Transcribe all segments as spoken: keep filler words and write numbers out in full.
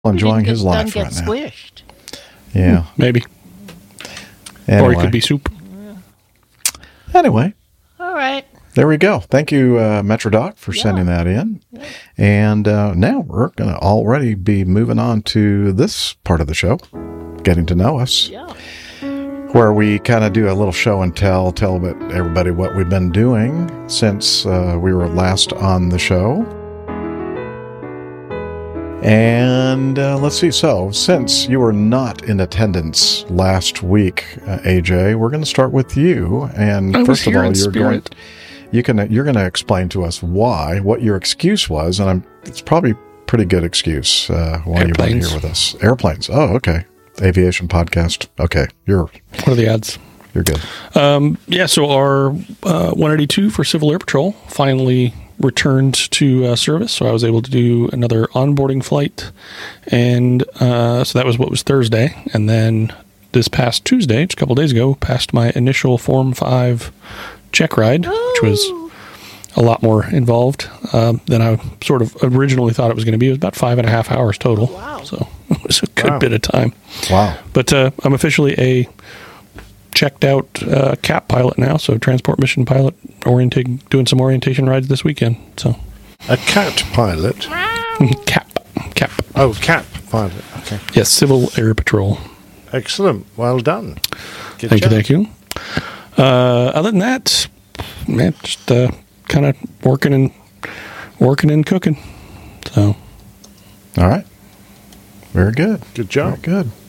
enjoying his life get right now. Squished. Yeah, maybe. anyway. Or it could be soup. Anyway, All right. there we go. Thank you, uh, MetroDoc, for Yeah. sending that in. Yeah. And uh, now we're going to already be moving on to this part of the show, getting to know us, Yeah. where we kind of do a little show and tell, tell bit everybody what we've been doing since uh, we were last on the show. And uh, let's see. So, since you were not in attendance last week, uh, A J, we're going to start with you. And I was first of here all, in you're going spirit. you can you're going to explain to us why, what your excuse was, and I'm it's probably a pretty good excuse uh, why you weren't Airplanes. here with us. Airplanes. Oh, okay. Aviation podcast. Okay, you're What are the odds? you're good. Um, yeah, so our uh, one eighty-two for Civil Air Patrol finally returned to uh, service. So I was able to do another onboarding flight. And uh, so that was what was Thursday. And then this past Tuesday, just a couple days ago, passed my initial Form five check ride, which was a lot more involved um, than I sort of originally thought it was going to be. It was about five and a half hours total. Wow. So it was a good Wow. bit of time. Wow. But uh, I'm officially a checked out uh, C A P pilot now, so transport mission pilot, orienting, doing some orientation rides this weekend. So A cat pilot. C A P, C A P. Oh, cat pilot. Okay. Yes, Civil Air Patrol. Excellent. Well done. Good Thank job. you, thank you. Uh, other than that, man, just uh, kind of working and working and cooking. So All right. Very good. Good job. Very good.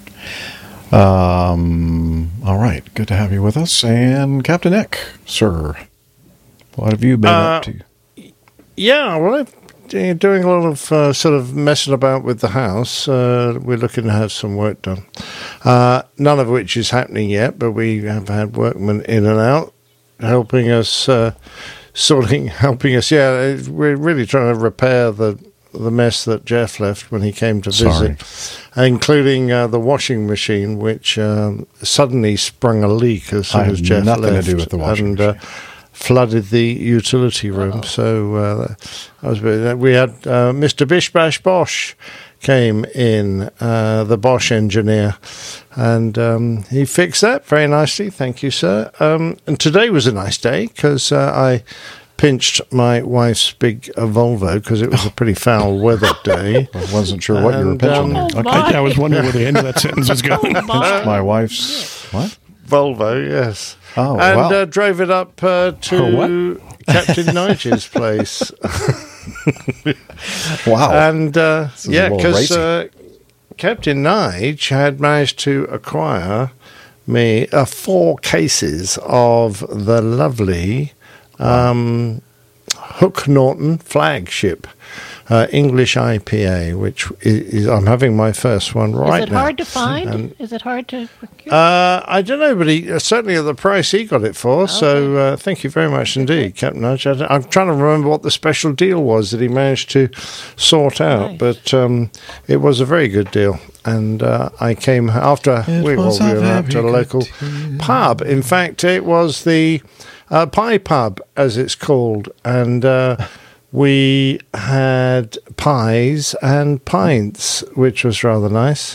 Um, all right. Good to have you with us. And Captain Nick, sir, what have you been Uh, up to? Yeah, well, I've been doing a lot of uh, sort of messing about with the house. Uh, we're looking to have some work done. Uh, none of which is happening yet, but we have had workmen in and out helping us, uh, sorting, helping us. Yeah, it- we're really trying to repair the the mess that Jeff left when he came to visit, including uh, the washing machine, which um, suddenly sprung a leak as soon I as have Jeff nothing to left, do with the washing and uh, flooded the utility room. So uh, I was we had uh, Mister Bish Bash Bosch came in, uh, the Bosch engineer, and um, he fixed that very nicely. Thank you, sir. Um, and today was a nice day because uh, I pinched my wife's big uh, Volvo because it was a pretty foul weather day. I wasn't sure what you were And, pitching um, there. Oh, I, I was wondering where the end of that sentence was going. My. My wife's what? Volvo, yes. Oh, and wow. uh, drove it up uh, to Oh, Captain Nigel's place. Wow. And uh, is a yeah, little because racy. uh, Captain Nige had managed to acquire me uh, four cases of the lovely um, Hook Norton flagship uh, English I P A, which is, is I'm having my first one right Is it now. hard to find? And- Is it hard to procure? Uh, I don't know, but he, uh, certainly at the price he got it for. So uh, thank you very much indeed, Captain Nudge. I, I'm trying to remember what the special deal was that he managed to sort out, Nice. but um, it was a very good deal. And uh, I came after It we, well, was we a were out to a very local good deal. pub. In fact, it was the uh, Pie Pub, as it's called, and. Uh, We had pies and pints, which was rather nice.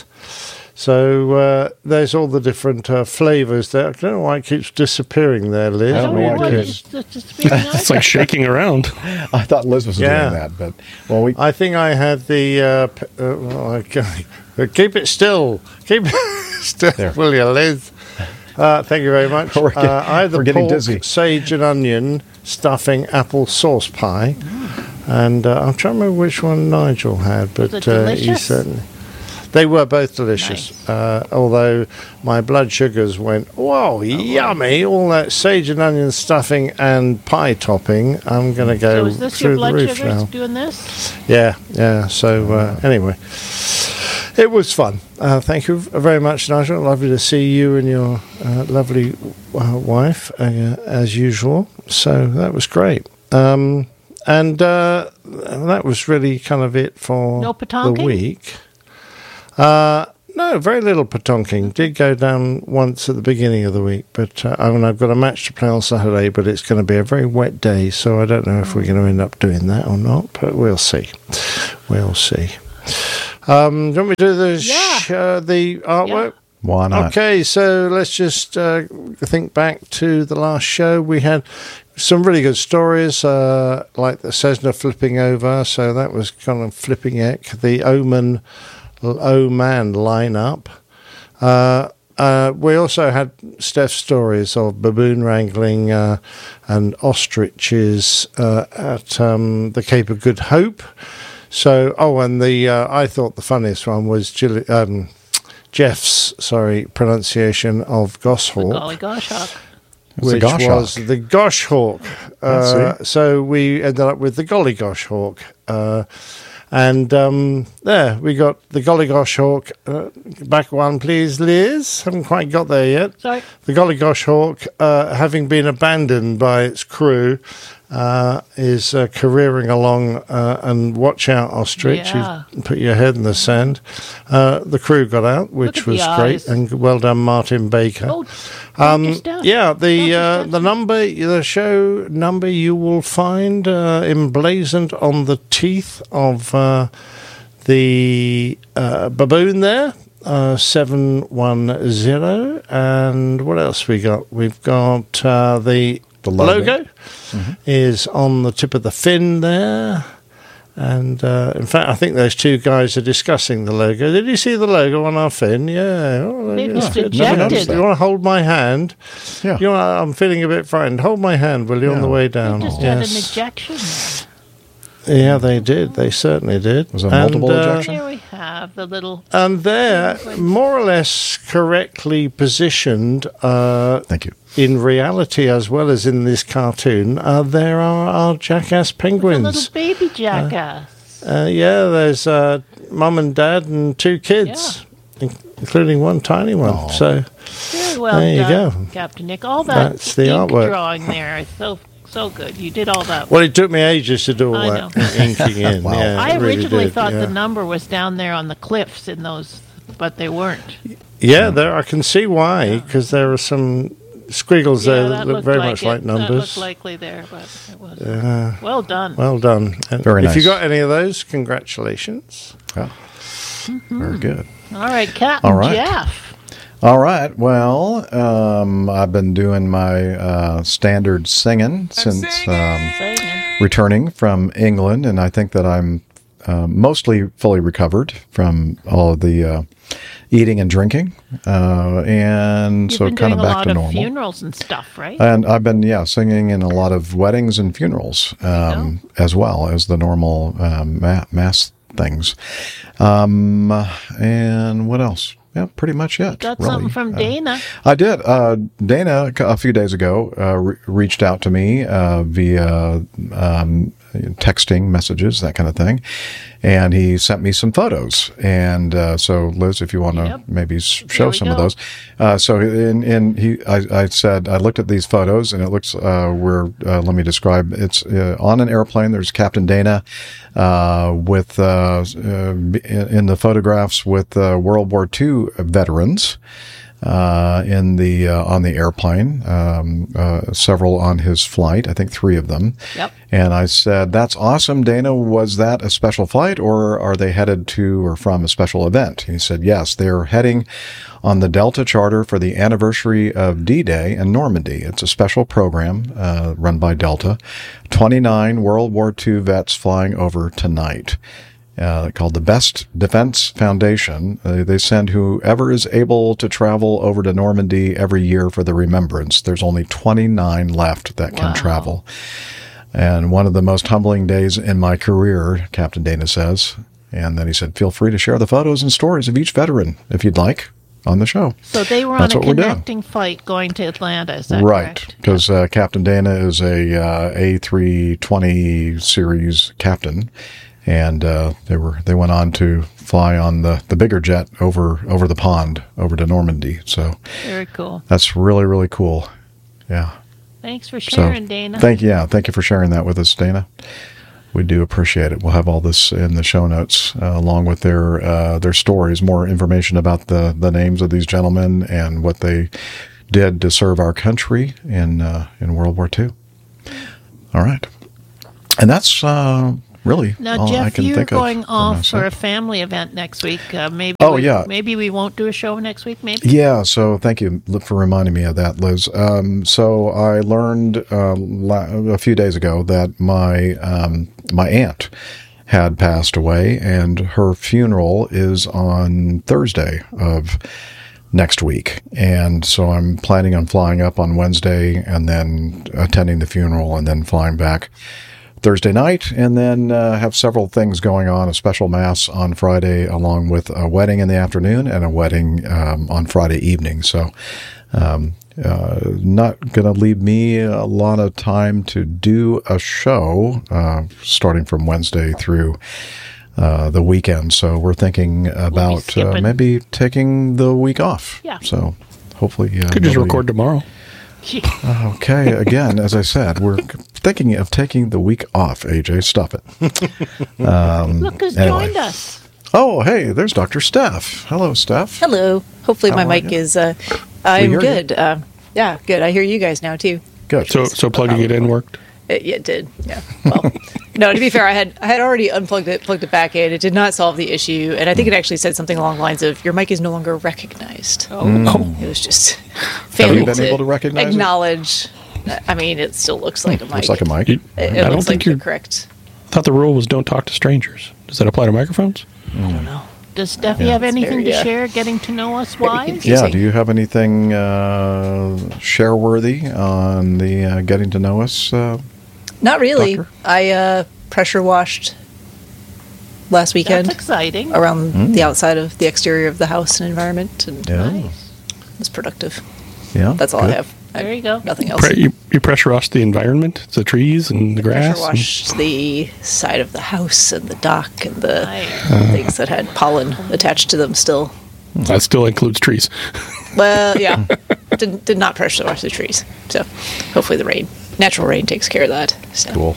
So uh, there's all the different uh, flavours there. I don't know why it keeps disappearing there, Liz. I don't know why it What keeps- is- it's just being nice. It's like shaking around. I thought Liz was Yeah. doing that, but well, we I think I had the. Uh, p- uh, well, okay. Keep it still. Keep it still, There. will you, Liz? Uh, thank you very much. We're getting- uh, I had the we're getting pork, dizzy. sage and onion stuffing apple sauce pie, and uh, I'm trying to remember which one Nigel had, but it uh, he delicious? certainly. They were both delicious, Nice. uh, although my blood sugars went, whoa, yummy, all that sage and onion stuffing and pie topping. I'm going to go So is this through your the blood roof sugars now. doing this? Yeah, yeah. So uh, anyway, it was fun. Uh, thank you very much, Nigel. Lovely to see you and your uh, lovely uh, wife, uh, as usual. So that was great. Um, and uh, that was really kind of it for No the patonking? week. Uh, no, very little patonking. Did go down once at the beginning of the week, but uh, I mean, I've got a match to play on Saturday, but it's going to be a very wet day, so I don't know if we're going to end up doing that or not, but we'll see. We'll see. Um, do you want me to do the, Yeah. sh- uh, the artwork? Why not? Okay, so let's just uh, think back to the last show. We had some really good stories, uh, like the Cessna flipping over, so that was kind of flipping eck. The Oman, Oman lineup. Uh, uh, we also had Steph's stories of baboon wrangling uh, and ostriches uh, at um, the Cape of Good Hope. So, oh, and the uh, I thought the funniest one was Jill- um, Jeff's, sorry, pronunciation of Goshawk, Golly gosh, Hawk. It's the which Goshawk. was the Goshawk. Uh, so we ended up with the Golly Goshawk. Uh, and um, there, we got the Golly Goshawk. Uh, back one, please, Liz. Haven't quite got there yet. Sorry. The Golly Goshawk, uh, having been abandoned by its crew, uh, is uh, careering along, uh, and watch out, ostrich. Yeah. You put your head in the sand. Uh, the crew got out, which at the was great, eyes. and well done, Martin Baker. Oh, Um, focus down. yeah, the Focus uh, down. the number, the show number you will find uh, emblazoned on the teeth of uh, the uh, baboon there, uh, seven one zero. And what else we got? We've got uh, the, The logo. logo, is on the tip of the fin there. And uh, in fact, I think those two guys are discussing the logo. Did you see the logo on our fin? Yeah. Oh, They've yeah. just Never ejected. noticed You want to hold my hand? Yeah. You know, I'm feeling a bit frightened. Hold my hand, will you, on Yeah. the way They down? just had an Yes. ejection. Yeah, they did. They certainly did. Was it And, multiple uh, ejection? Here we have the little. And they're more or less correctly positioned uh, Thank you. in reality as well as in this cartoon. Uh, there are our jackass The penguins. little baby jackass. Uh, yeah, there's uh, mum and dad and two kids, in- including one tiny one. Aw. So Very well there you done, go. Captain Nick. All that That's the ink artwork. drawing there is so so good. You did all that. well, it took me ages to do all I that know. inking in. Wow. Yeah, I it really originally did, thought yeah. the number was down there on the cliffs in those, but they weren't. Yeah, there. I can see why, because there are some squiggles there that, look looked very like much it. like That numbers. looked likely there, but it was Uh, well done. well done. And Very if you nice. got any of those, congratulations. Yeah. Very good. all right, Captain all right. Jeff. All right. Well, um, I've been doing my uh, standard singing since um, Singing. returning from England, and I think that I'm uh, mostly fully recovered from all of the uh, eating and drinking, uh, and You've so been kind doing of a back lot to of normal. funerals and stuff, right? And I've been, yeah, singing in a lot of weddings and funerals, um, as well as the normal um, ma- mass things. Um, and what else? Yeah, pretty much it. Got really. something from Uh, Dana. I did. Uh, Dana, a few days ago, uh, re- reached out to me uh, via um, texting messages, that kind of thing. And he sent me some photos. And uh, so, Liz, if you want to Yep. maybe s- show we some go. of those. Uh, so, in, in he, I, I said, I looked at these photos, and it looks, uh, we're, uh, let me describe, it's uh, on an airplane. There's Captain Dana uh, with, uh, uh, in the photographs with uh, World War Two veterans. Uh, in the uh, on the airplane, um, uh, several on his flight. I think three of them. Yep. And I said, "That's awesome, Dana. Was that a special flight, or are they headed to or from a special event?" He said, "Yes, they're heading on the Delta charter for the anniversary of D-Day in Normandy. It's a special program uh, run by Delta. twenty-nine World War Two vets flying over tonight." Uh, called the Best Defense Foundation. Uh, they send whoever is able to travel over to Normandy every year for the remembrance. There's only twenty-nine left that can Wow. travel. And one of the most humbling days in my career, Captain Dana says. And then he said, feel free to share the photos and stories of each veteran, if you'd like, on the show. So they were That's on a what we're doing. connecting flight going to Atlanta. Is that Right, correct? because uh, Captain Dana is a uh, A three twenty series captain. And uh, they were they went on to fly on the, the bigger jet over over the pond over to Normandy. So Very cool. that's really really cool. Yeah. Thanks for So sharing, Dana. thank yeah thank you for sharing that with us, Dana. We do appreciate it. We'll have all this in the show notes uh, along with their uh, their stories, more information about the the names of these gentlemen and what they did to serve our country in uh, in World War Two. All right. And that's uh, really Now, all I Jeff, can you're think of going off for a myself. family event next week. Uh, maybe. Oh, we, yeah. Maybe we won't do a show next week. Maybe. Yeah, so thank you for reminding me of that, Liz. Um, so I learned uh, la- a few days ago that my um, my aunt had passed away, and her funeral is on Thursday of next week. And so I'm planning on flying up on Wednesday and then attending the funeral and then flying back Thursday night, and then uh, have several things going on, a special mass on Friday, along with a wedding in the afternoon and a wedding um, on Friday evening. So um, uh, not going to leave me a lot of time to do a show uh, starting from Wednesday through uh, the weekend. So we're thinking about uh, skipping. maybe taking the week off. Yeah. So hopefully... Uh, Could just nobody- record tomorrow. Okay, again, as I said, we're thinking of taking the week off, A J. Stop it. Um, Look who's anyway. joined us. Oh, hey, there's Doctor Steph. Hello, Steph. Hello. Hopefully How my are mic you? is. Uh, I'm hear you. good. Uh, yeah, good. I hear you guys now too. Good. So, so plugging it in worked. It, yeah, it did. Yeah. Well, no. To be fair, I had I had already unplugged it, plugged it back in. It did not solve the issue, and I think it actually said something along the lines of "Your mic is no longer recognized." Oh, It was just Have failing you been able to recognize it? acknowledge. I mean, it still looks like a mic. Looks like a mic. You- It, I it don't looks think like the you're- correct. I thought the rule was don't talk to strangers. Does that apply to microphones? I don't know. Does Steffi Yeah. have anything Very, to uh, share? Getting to know us very wise? confusing. Yeah, do you have anything uh, share-worthy on the uh, getting to know us? Uh, Not really. Doctor? I uh, pressure washed last weekend That's exciting. around the outside of the exterior of the house and environment, and Hmm. yeah, Nice. it was productive. yeah. That's all good. I have. I There you go. Nothing else. Pre- you, you pressure washed the environment, the trees and the grass. Pressure washed the side of the house and the dock and the Nice. things that had pollen attached to them still. and that still includes trees. Well, yeah. did, did not pressure wash the trees. So hopefully the rain, natural rain takes care of that. So. Cool.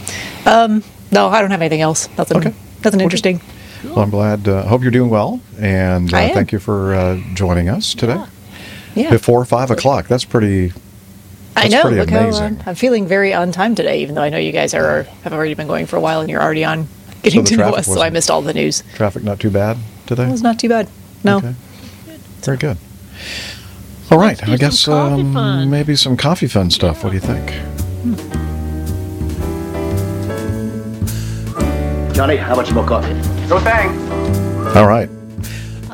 No, I don't have anything else. Nothing, Okay. nothing interesting. Well, I'm glad. I uh, hope you're doing well, and uh, I am. thank you for uh, joining us today. Yeah. Before five o'clock. That's pretty... I That's know. pretty Look how amazing. uh, I'm feeling very on time today, even though I know you guys are have already been going for a while and you're already on getting the to know traffic us. So I wasn't- missed all the news. Traffic not too bad today? It was not too bad. No. Okay. Very good. All right. do I guess some coffee um, fun. maybe some coffee fun stuff. What do you think? Johnny, how much more coffee? No thanks. All right.